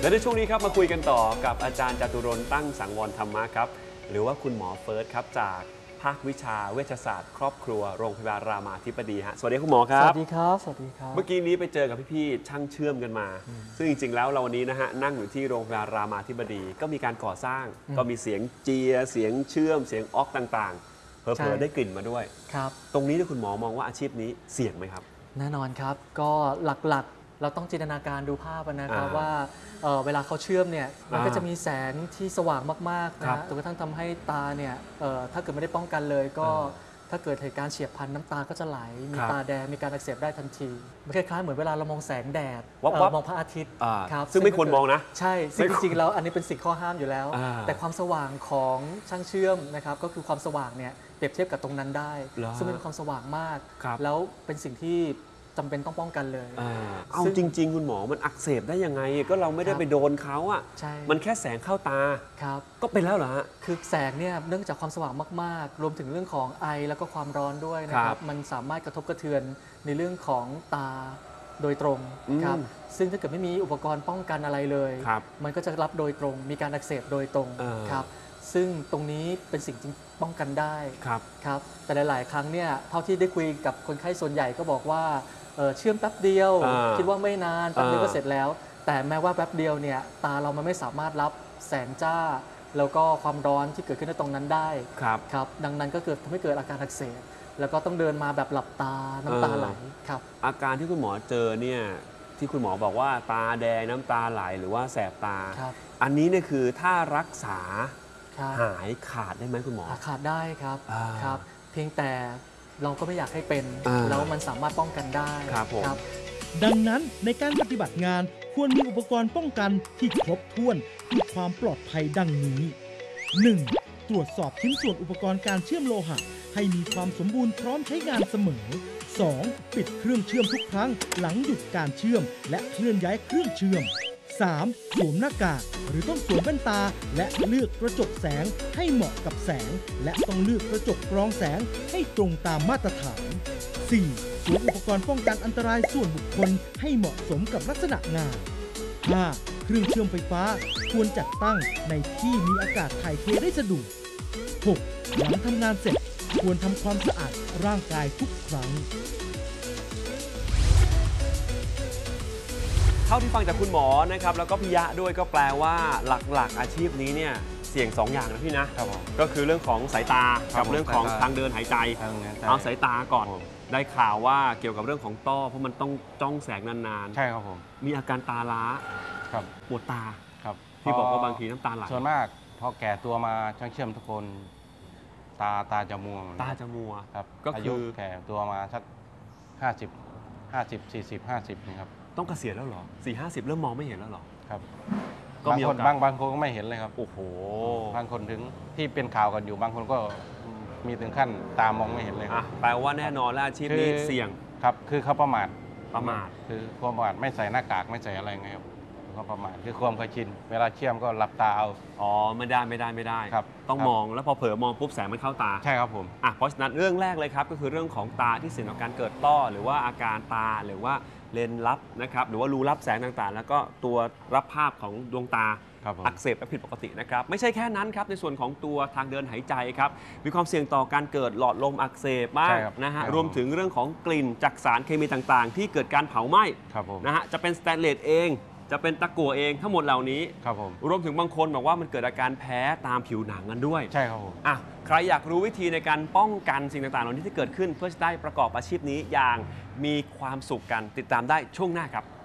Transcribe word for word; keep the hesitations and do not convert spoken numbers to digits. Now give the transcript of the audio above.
และในช่วงนี้ครับมาคุยกันต่อกับอาจารย์จตุรนต์ตั้งสังวรธรรมะครับหรือว่าคุณหมอเฟิร์สครับจากภาควิชาเวชศาสตร์ครอบครัวโรงพยาบาลรามาธิบดีฮะสวัสดีคุณหมอครับสวัสดีครับสวัสดีครับเมื่อกี้นี้ไปเจอกับพี่ๆช่างเชื่อมกันมาซึ่งจริงๆแล้วเราวันนี้นะฮะนั่งอยู่ที่โรงพยาบาลรามาธิบดีก็มีการก่อสร้างก็มีเสียงเจียเสียงเชื่อมเสียงออกต่างๆเผลอๆได้กลิ่นมาด้วยครับตรงนี้ที่คุณหมอมองว่าอาชีพนี้เสี่ยงไหมครับแน่นอนครับก็หลักๆเราต้องจินตนาการดูภาพนะครับว่าเ, เวลาเขาเชื่อมเนี่ยมันก็จะมีแสงที่สว่างมากๆนะจนกระทั่งทำให้ตาเนี่ยถ้าเกิดไม่ได้ป้องกันเลยก็ถ้าเกิดเหตุการณ์เฉียบพลันน้ำตาก็จะไหลมีตาแดงมีการอักเสบได้ทันทีมันคล้ายๆเหมือนเวลาเรามองแสงแดดมองพระอาทิตย์ครับซึ่งไม่ควรมองนะใช่ซึ่งจริงๆแล้วอันนี้เป็นสิ่งข้อห้ามอยู่แล้วแต่ความสว่างของช่างเชื่อมนะครับก็คือความสว่างเนี่ยเปรียบเทียบกับตรงนั้นได้ซึ่งเป็นความสว่างมากแล้วเป็นสิ่งที่จำเป็นต้องป้องกันเลยเอาจริงๆคุณหมอมันอักเสบได้ยังไงก็เราไม่ได้ไปโดนเขาอ่ะมันแค่แสงเข้าตาครับก็เป็นแล้วเหรอฮะคือแสงเนี่ยเนื่องจากความสว่างมากๆรวมถึงเรื่องของไอแล้วก็ความร้อนด้วยนะครับมันสามารถกระทบกระเทือนในเรื่องของตาโดยตรงครับซึ่งถ้าเกิดไม่มีอุปกรณ์ป้องกันอะไรเลยมันก็จะรับโดยตรงมีการอักเสบโดยตรงครับซึ่งตรงนี้เป็นสิ่งที่ป้องกันได้ครับครับแต่หลายๆครั้งเนี่ยเท่าที่ได้คุยกับคนไข้ส่วนใหญ่ก็บอกว่าเชื่อมแป๊บเดียวคิดว่าไม่นานแป๊บเดียวก็เสร็จแล้วแต่แม้ว่าแป๊บเดียวเนี่ยตาเรามันไม่สามารถรับแสงจ้าแล้วก็ความร้อนที่เกิดขึ้นในตรงนั้นได้ครับครับดังนั้นก็เกิดทำให้เกิดอาการอักเสบแล้วก็ต้องเดินมาแบบหลับตาน้ำตาไหลครับอาการที่คุณหมอเจอเนี่ยที่คุณหมอบอกว่าตาแดงน้ำตาไหลหรือว่าแสบตาอันนี้เนี่ยคือถ้ารักษาหายขาดได้ไหมคุณหมอขาดได้ครับครับเพียงแต่เราก็ไม่อยากให้เป็นแล้วมันสามารถป้องกันได้ครับผมดังนั้นในการปฏิบัติงานควรมีอุปกรณ์ป้องกันที่ครบถ้วนเพื่อความปลอดภัยดังนี้ หนึ่ง. ตรวจสอบชิ้นส่วนอุปกรณ์การเชื่อมโลหะให้มีความสมบูรณ์พร้อมใช้งานเสมอ สอง. ปิดเครื่องเชื่อมทุกครั้งหลังหยุดการเชื่อมและเคลื่อนย้ายเครื่องเชื่อม สาม. สวมหน้ากากหรือต้องสวมแว่นตาและเลือกกระจกแสงให้เหมาะกับแสงและต้องเลือกกระจกกรองแสงให้ตรงตามมาตรฐาน สี่. สวมอุปกรณ์ป้องกันอันตรายส่วนบุคคลให้เหมาะสมกับลักษณะงาน ห้า. เครื่องเชื่อมไฟฟ้าควรจัดตั้งในที่มีอากาศถ่ายเทได้สะดวก หก. หลังทำงานเสร็จควรทำความสะอาดร่างกายทุกครั้งเท่าที่ฟังจากคุณหมอนะครับแล้วก็พิยะด้วยก็แปลว่าหลักๆอาชีพนี้เนี่ยเสี่ยงสองอย่างนะพี่นะก็คือเรื่องของสายตากับเรื่องของทางเดินหายใจเอาสายตาก่อนได้ข่าวว่าเกี่ยวกับเรื่องของต้อเพราะมันต้องจ้องแสงนานๆใช่ครับผมมีอาการตาล้าครับปวดตาครับที่บอกว่าบางทีน้ำตาไหลส่วนมากพอแก่ตัวมาช่างเชื่อมทุกคนตาตาจะมัวตาจะมัวครับก็คือแก่ตัวมาสักห้าสิบ ห้าสิบ สี่สิบ ห้าสิบนี่ครับต้องเกษียณแล้วเหรอ สี่ ห้าสิบเริ่มมองไม่เห็นแล้วเหรอครับก็มีบางบางคนก็ไม่เห็นเลยครับโอ้โหบางคนถึงที่เป็นข่าวกันอยู่บางคนก็มีถึงขั้นตามองไม่เห็นเลยครับแปลว่าแน่นอนแล้วอาชีพนี้เสี่ยงครับคือเขาประมาทประมาทคือความประมาทไม่ใส่หน้ากากไม่ใส่อะไรไงครับเขาประมาทคือความเคยชินเวลาเชื่อมก็หลับตาเอาอ๋อไม่ได้ไม่ได้ไม่ได้ครับต้องมองแล้วพอเผลอมองปุ๊บแสงมันเข้าตาใช่ครับผมอ่ะเพราะฉะนั้นเรื่องแรกเลยครับก็คือเรื่องของตาที่เสี่ยงต่อการเกิดต้อหรือว่าอาการตาหรือว่าเลนส์ลับนะครับหรือว่ารูรับแสงต่างๆแล้วก็ตัวรับภาพของดวงตาอักเสบและผิดปกตินะครับไม่ใช่แค่นั้นครับในส่วนของตัวทางเดินหายใจครับมีความเสี่ยงต่อการเกิดหลอดลมอักเสบมากนะฮะรวมถึงเรื่องของกลิ่นจากสารเคมีต่างๆที่เกิดการเผาไหม้นะฮะจะเป็นสแตนเลสเองจะเป็นตะกั่วเองทั้งหมดเหล่านี้ครับผมรวมถึงบางคนบอกว่ามันเกิดอาการแพ้ตามผิวหนังกันด้วยใช่ครับผมอ่ะใครอยากรู้วิธีในการป้องกันสิ่งต่างๆเหล่านี้ที่เกิดขึ้นเพื่อจะได้ประกอบอาชีพนี้อย่างมีความสุขกันติดตามได้ช่วงหน้าครับ